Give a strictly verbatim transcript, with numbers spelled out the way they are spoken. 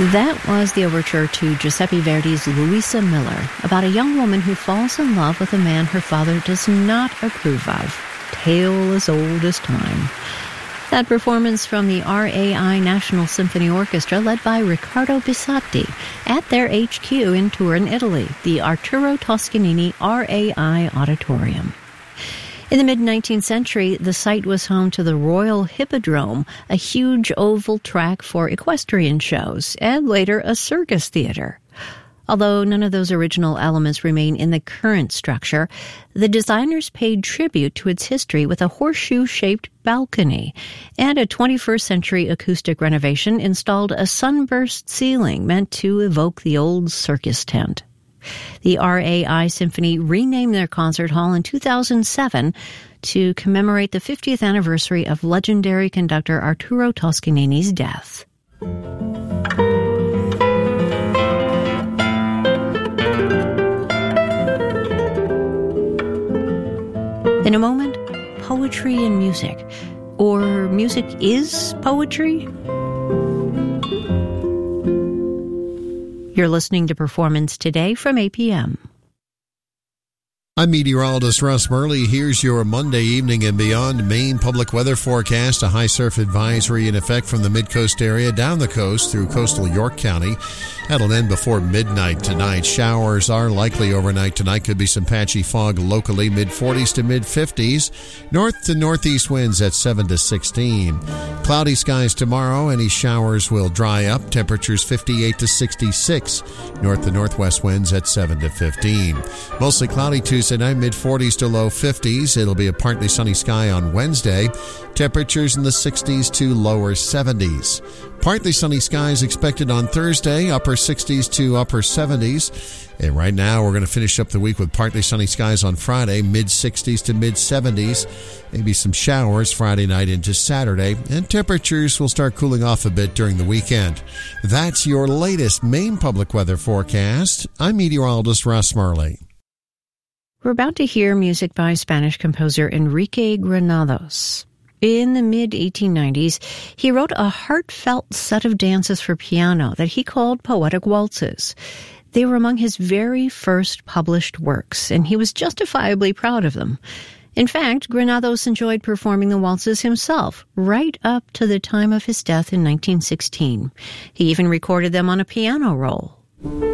That was the overture to Giuseppe Verdi's Louisa Miller, about a young woman who falls in love with a man her father does not approve of. Tale as old as time. That performance from the R A I National Symphony Orchestra, led by Riccardo Bisatti, at their H Q in Turin, Italy, the Arturo Toscanini R A I Auditorium. In the mid-nineteenth century, the site was home to the Royal Hippodrome, a huge oval track for equestrian shows, and later a circus theater. Although none of those original elements remain in the current structure, the designers paid tribute to its history with a horseshoe-shaped balcony, and a twenty-first century acoustic renovation installed a sunburst ceiling meant to evoke the old circus tent. The R A I Symphony renamed their concert hall in two thousand seven to commemorate the fiftieth anniversary of legendary conductor Arturo Toscanini's death. In a moment, poetry and music. Or music is poetry? You're listening to Performance Today from A P M. I'm meteorologist Russ Murley. Here's your Monday evening and beyond Maine public weather forecast. A high surf advisory in effect from the mid-coast area down the coast through coastal York County. That'll end before midnight tonight. Showers are likely overnight tonight. Could be some patchy fog locally, mid-forties to mid-fifties. North to northeast winds at seven to sixteen. Cloudy skies tomorrow. Any showers will dry up. Temperatures fifty-eight to sixty-six. North to northwest winds at seven to fifteen. Mostly cloudy Tuesday night, mid-forties to low fifties. It'll be a partly sunny sky on Wednesday. Temperatures in the sixties to lower seventies. Partly sunny skies expected on Thursday, upper sixties to upper seventies. And right now, we're going to finish up the week with partly sunny skies on Friday, mid-sixties to mid-seventies. Maybe some showers Friday night into Saturday, and temperatures will start cooling off a bit during the weekend. That's your latest Maine public weather forecast. I'm meteorologist Russ Murley. We're about to hear music by Spanish composer Enrique Granados. In the mid eighteen nineties, he wrote a heartfelt set of dances for piano that he called Poetic Waltzes. They were among his very first published works, and he was justifiably proud of them. In fact, Granados enjoyed performing the waltzes himself, right up to the time of his death in nineteen sixteen. He even recorded them on a piano roll.